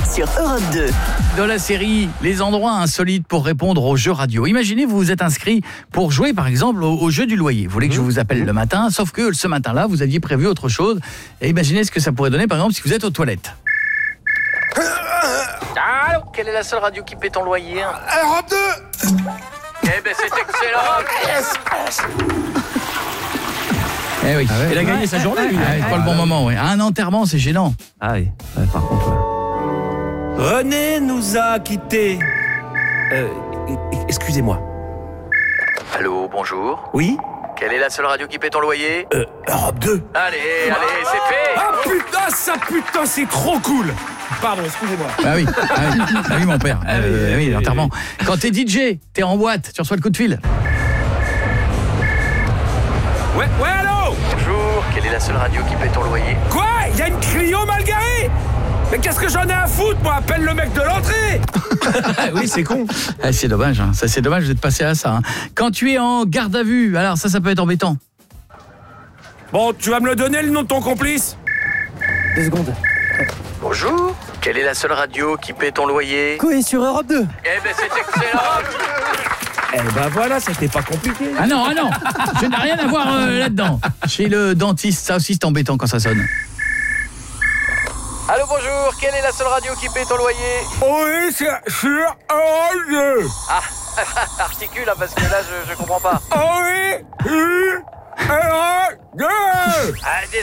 sur Europe 2. Dans la série Les endroits insolites pour répondre aux jeux radio. Imaginez, vous vous êtes inscrit pour jouer par exemple au jeu du loyer. Vous voulez que je vous appelle le matin, sauf que ce matin-là, vous aviez prévu autre chose. Et imaginez ce que ça pourrait donner par exemple si vous êtes aux toilettes. Allô, quelle est la seule radio qui paie ton loyer? Europe 2. Eh ben c'est excellent. Eh oui. Ah ouais. Il a gagné sa journée, lui. Pas le bon moment, oui. Un enterrement, c'est gênant. Ah oui, par contre. René nous a quittés. Excusez-moi. Allô, bonjour. Oui? Quelle est la seule radio qui paie ton loyer? Europe 2. Allez, c'est fait. Putain, c'est trop cool. Pardon, excusez-moi. Ah oui, mon père. Oui, l'enterrement. Quand t'es DJ, t'es en boîte, tu reçois le coup de fil. Ouais, allô? Bonjour, quelle est la seule radio qui paie ton loyer? Quoi? Il y a une Clio mal garée? Mais qu'est-ce que j'en ai à foutre, moi? Appelle le mec de l'entrée. Oui, c'est con. C'est dommage, hein. Ça c'est dommage d'être passé à ça. Hein. Quand tu es en garde à vue, alors ça peut être embêtant. Bon, tu vas me le donner, le nom de ton complice? 2 secondes. Bonjour, quelle est la seule radio qui paie ton loyer? Quoi, sur Europe 2? Eh ben c'est excellent. Eh ben voilà, c'était pas compliqué. Ah non, je n'ai rien à voir là-dedans. Chez le dentiste, ça aussi c'est embêtant quand ça sonne. Allô, bonjour, quelle est la seule radio qui paie ton loyer? Oui, c'est sur Europe 2. Ah, articule, hein, parce que là je comprends pas. Oui, Europe 2. Ah,